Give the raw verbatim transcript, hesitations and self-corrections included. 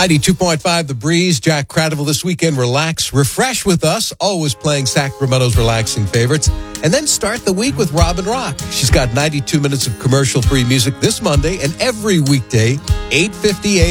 ninety-two point five The Breeze. Jack Cradival this weekend. Relax, refresh with us. Always playing Sacramento's relaxing favorites. And then start the week with Robin Rock. She's got ninety-two minutes of commercial-free music this Monday and every weekday, eight fifty a.m.